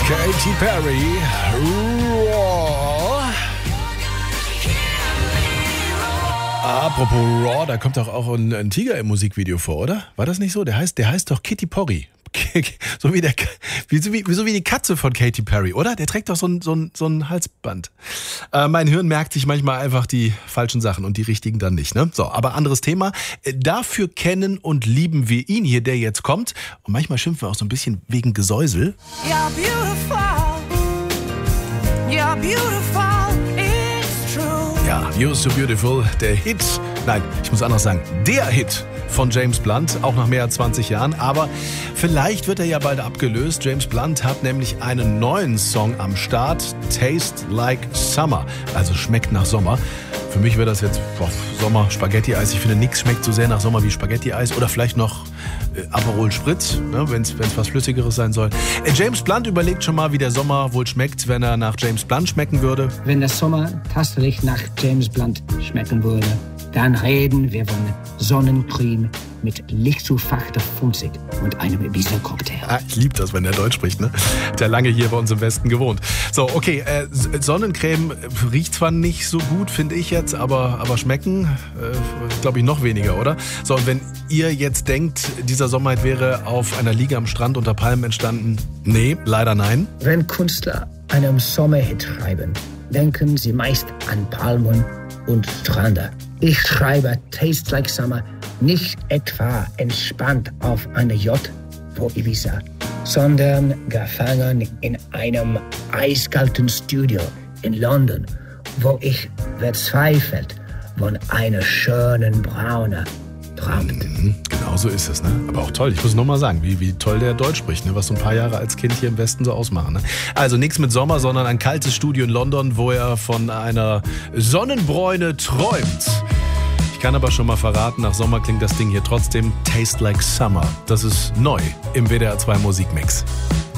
Katy Perry. Raw. Apropos Raw, da kommt doch auch ein Tiger im Musikvideo vor, oder? War das nicht so? Der heißt doch Kitty Porry. So wie die Katze von Katy Perry, oder? Der trägt doch so ein Halsband. Mein Hirn merkt sich manchmal einfach die falschen Sachen und die richtigen dann nicht, ne? So, aber anderes Thema. Dafür kennen und lieben wir ihn hier, der jetzt kommt. Und manchmal schimpfen wir auch so ein bisschen wegen Gesäusel. You're beautiful. You're beautiful. It's true. Ja, You're So Beautiful, der Hit. Nein, ich muss anders sagen, der Hit von James Blunt, auch nach mehr als 20 Jahren. Aber vielleicht wird er ja bald abgelöst. James Blunt hat nämlich einen neuen Song am Start, Taste Like Summer, also schmeckt nach Sommer. Für mich wäre das jetzt Sommer, Spaghetti-Eis. Ich finde, nichts schmeckt so sehr nach Sommer wie Spaghetti-Eis. Oder vielleicht noch Aperol Spritz, ne, wenn es was Flüssigeres sein soll. James Blunt überlegt schon mal, wie der Sommer wohl schmeckt, wenn er nach James Blunt schmecken würde. Wenn der Sommer tatsächlich nach James Blunt schmecken würde, dann reden wir von Sonnencreme mit lichtzufachter Funzig und einem Ibiza-Cocktail. Ich liebe das, wenn er Deutsch spricht, ne? Der lange hier bei uns im Westen gewohnt. So, okay, Sonnencreme riecht zwar nicht so gut, finde ich jetzt, aber schmecken, glaube ich, noch weniger, oder? So, und wenn ihr jetzt denkt, dieser Sommer wäre auf einer Liege am Strand unter Palmen entstanden, nee, leider nein. Wenn Künstler einen Sommerhit schreiben, denken sie meist an Palmen und Strände. Ich schreibe Taste Like Summer nicht etwa entspannt auf einer Yacht vor Ibiza, sondern gefangen in einem eiskalten Studio in London, wo ich verzweifelt von einer schönen Braune träumte. Genau so ist es, ne? Aber auch toll. Ich muss nochmal sagen, wie toll der Deutsch spricht, ne? Was so ein paar Jahre als Kind hier im Westen so ausmachen. Ne? Also nichts mit Sommer, sondern ein kaltes Studio in London, wo er von einer Sonnenbräune träumt. Ich kann aber schon mal verraten, nach Sommer klingt das Ding hier trotzdem Taste Like Summer. Das ist neu im WDR 2 Musikmix.